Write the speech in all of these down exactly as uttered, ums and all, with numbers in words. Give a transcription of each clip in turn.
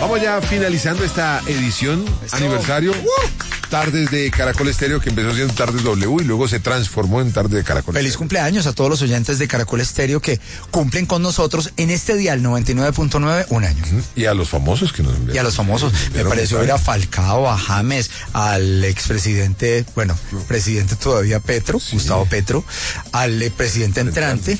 Vamos ya finalizando esta edición, Esto. aniversario. Uh. Tardes de Caracol Estéreo, que empezó siendo Tardes W y luego se transformó en Tardes de Caracol Feliz Estéreo. cumpleaños a todos los oyentes de Caracol Estéreo que cumplen con nosotros en este dial noventa y nueve punto nueve un año. Uh-huh. Y a los famosos que nos enviaron. Y a los famosos. Me pareció ver a Falcao, a James, al expresidente, bueno, presidente todavía Petro, sí. Gustavo Petro, al eh, presidente entrante,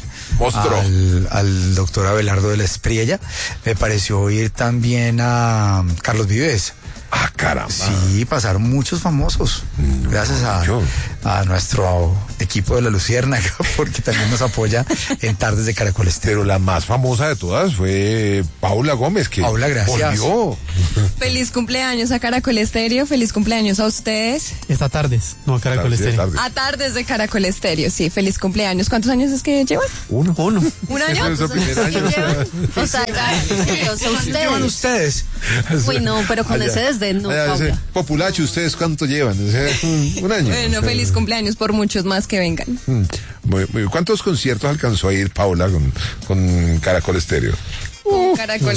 al, al doctor Abelardo de la Espriella. Me pareció oír también a Carlos Vives. Ah, caramba. Sí, pasaron muchos famosos. No, gracias a, a nuestro equipo de La Luciérnaga, porque también nos apoya en Tardes de Caracol Estéreo. Pero la más famosa de todas fue Paula Gómez, que Paula, gracias. volvió. Feliz cumpleaños a Caracol Estéreo, feliz cumpleaños a ustedes. Esta tardes, no a Caracol tarde, Estéreo. Tarde. A Tardes de Caracol Estéreo, sí, feliz cumpleaños. ¿Cuántos años es que llevan? Uno. Uno. ¿Un año? Es primer año. O sea, ya, o sea, ustedes. ¿Llevan ustedes? Uy, no, pero con allá. Ese desdén, no, allá, Paula. Populacho, ¿ustedes cuánto llevan? O sea, un, un año. Bueno, o sea, feliz cumpleaños por muchos más que vengan. Muy, muy, ¿Cuántos conciertos alcanzó a ir Paula con, con Caracol Estéreo? Uh, Caracol.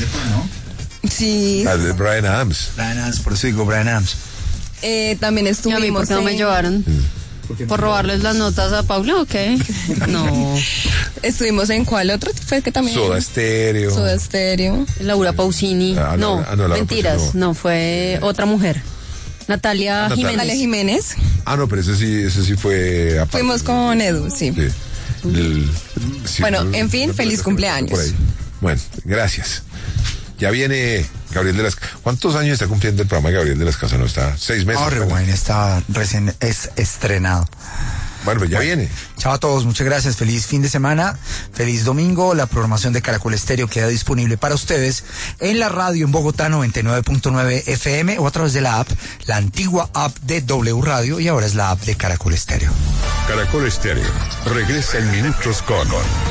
¿No? Sí. La de Bryan Adams. Bryan Adams, por eso digo Bryan Adams. Eh, también estuvimos. ¿Y a mí por qué no me llevaron? ¿Por, ¿Por robarles las notas a Paula o qué? No. Estuvimos en ¿cuál otro? Fue que también. Soda Stereo. Soda Stereo. Laura Pausini. Ah, no, no, no mentiras. Pausini, no. no, fue otra mujer. Natalia, ah, Jiménez. Natalia Jiménez. Ah, no, pero ese sí, ese sí fue. Aparte. Fuimos con Edu, sí. sí. El, sí bueno, el, en fin, el, feliz el, cumpleaños. Por ahí. Bueno, gracias. Ya viene Gabriel de las... ¿Cuántos años está cumpliendo el programa Gabriel de las Casas? ¿No está? ¿Seis meses? No, Rewind está recién es estrenado. Bueno, pues ya bueno, viene. Chao a todos, muchas gracias. Feliz fin de semana, feliz domingo. La programación de Caracol Estéreo queda disponible para ustedes en la radio en Bogotá noventa y nueve punto nueve F M o a través de la app, la antigua app de W Radio y ahora es la app de Caracol Estéreo. Caracol Estéreo regresa en minutos con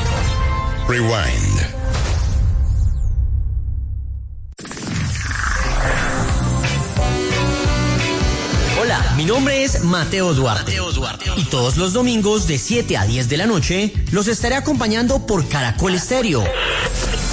Rewind. Hola, mi nombre es Mateo Duarte. Mateo Duarte. Y todos los domingos de siete a diez de la noche los estaré acompañando por Caracol Estéreo.